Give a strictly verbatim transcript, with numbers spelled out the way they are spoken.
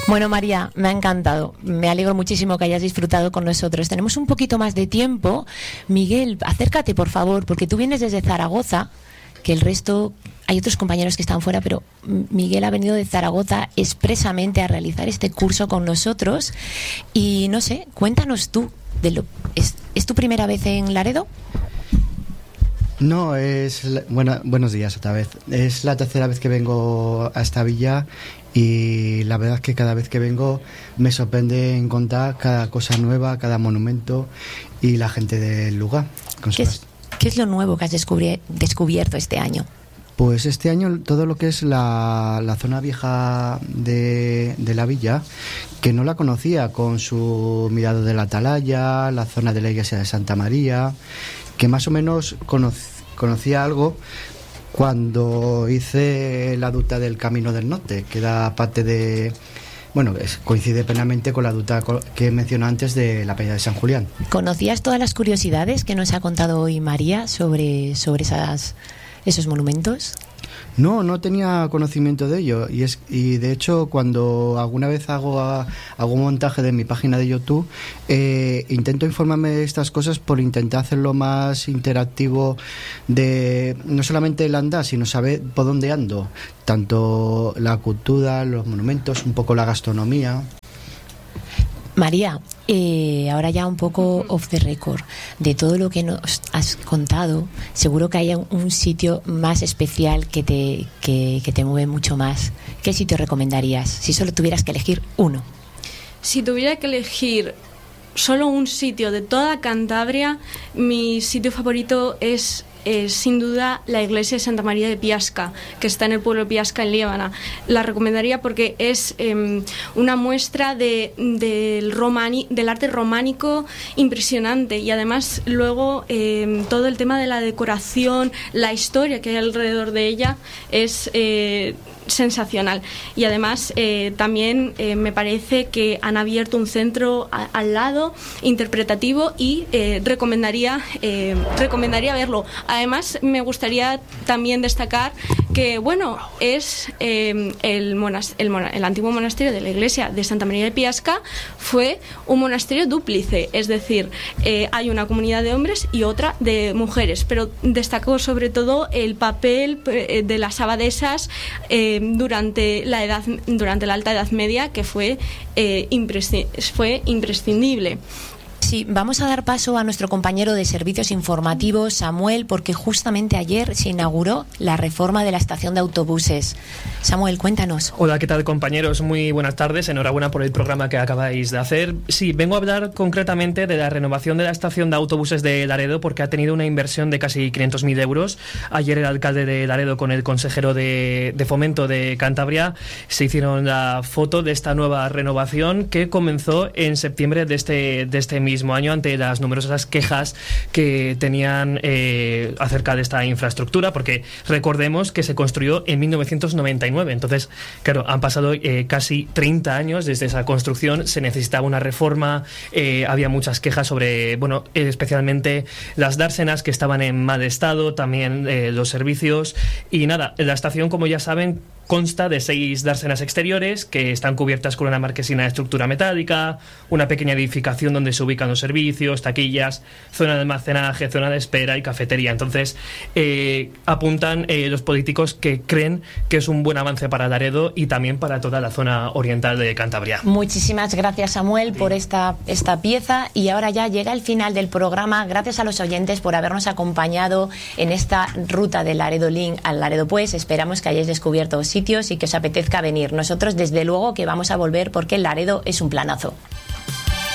Bueno, María, me ha encantado. Me alegro muchísimo que hayas disfrutado con nosotros. Tenemos un poquito más de tiempo. Miguel, acércate, por favor, porque tú vienes desde Zaragoza, que el resto... Hay otros compañeros que están fuera, pero Miguel ha venido de Zaragoza expresamente a realizar este curso con nosotros. Y no sé, cuéntanos tú, de lo, ¿es, ¿es tu primera vez en Laredo? No, es... La, bueno, buenos días otra vez. Es la tercera vez que vengo a esta villa y la verdad es que cada vez que vengo me sorprende encontrar cada cosa nueva, cada monumento y la gente del lugar. ¿Qué es, ¿Qué es lo nuevo que has descubri- descubierto este año? Pues este año todo lo que es la, la zona vieja de, de la villa, que no la conocía, con su mirador de la Atalaya, la zona de la iglesia de Santa María, que más o menos cono, conocía algo cuando hice la ruta del Camino del Norte, que era parte de... Bueno, es, coincide plenamente con la ruta que mencioné antes de la Peña de San Julián. ¿Conocías todas las curiosidades que nos ha contado hoy María sobre, sobre esas... esos monumentos? No, no tenía conocimiento de ello y es y de hecho cuando alguna vez hago a, hago un montaje de mi página de YouTube eh, intento informarme de estas cosas por intentar hacerlo más interactivo, de no solamente el andar sino saber por dónde ando, tanto la cultura, los monumentos, un poco la gastronomía. María, eh, ahora ya un poco off the record, de todo lo que nos has contado, seguro que hay un sitio más especial que te, que, que te mueve mucho más. ¿Qué sitio recomendarías si solo tuvieras que elegir uno? Si tuviera que elegir solo un sitio de toda Cantabria, mi sitio favorito es... Eh, sin duda la iglesia de Santa María de Piasca, que está en el pueblo de Piasca, en Liébana. La recomendaría porque es eh, una muestra de, del, romani, del arte románico impresionante, y además luego eh, todo el tema de la decoración, la historia que hay alrededor de ella es eh, sensacional. Y además eh, también eh, me parece que han abierto un centro a, al lado interpretativo y eh, recomendaría, eh, recomendaría verlo. Además, me gustaría también destacar que, bueno, es eh, el, monas- el, mona- el antiguo monasterio de la iglesia de Santa María de Piasca fue un monasterio dúplice, es decir, eh, hay una comunidad de hombres y otra de mujeres, pero destacó sobre todo el papel eh, de las abadesas eh, durante la edad, durante la Alta Edad Media, que fue, eh, impresci- fue imprescindible. Sí, vamos a dar paso a nuestro compañero de servicios informativos, Samuel, porque justamente ayer se inauguró la reforma de la estación de autobuses. Samuel, cuéntanos. Hola, ¿qué tal, compañeros? Muy buenas tardes, enhorabuena por el programa que acabáis de hacer. Sí, vengo a hablar concretamente de la renovación de la estación de autobuses de Laredo, porque ha tenido una inversión de casi quinientos mil euros. Ayer el alcalde de Laredo con el consejero de, de Fomento de Cantabria se hicieron la foto de esta nueva renovación que comenzó en septiembre de este, de este mismo año, ante las numerosas quejas que tenían eh, acerca de esta infraestructura, porque recordemos que se construyó en mil novecientos noventa y nueve, entonces claro, han pasado eh, casi treinta años desde esa construcción, se necesitaba una reforma, eh, había muchas quejas sobre, bueno, eh, especialmente las dársenas que estaban en mal estado, también eh, los servicios, y nada, la estación, como ya saben, consta de seis dársenas exteriores que están cubiertas con una marquesina de estructura metálica, una pequeña edificación donde se ubican los servicios, taquillas, zona de almacenaje, zona de espera y cafetería. Entonces, eh, apuntan eh, los políticos que creen que es un buen avance para Laredo y también para toda la zona oriental de Cantabria. Muchísimas gracias, Samuel, por esta, esta pieza. Y ahora ya llega el final del programa. Gracias a los oyentes por habernos acompañado en esta ruta de Laredo Link al Laredo Pues. Esperamos que hayáis descubierto sitios y que os apetezca venir. Nosotros, desde luego, que vamos a volver porque Laredo es un planazo.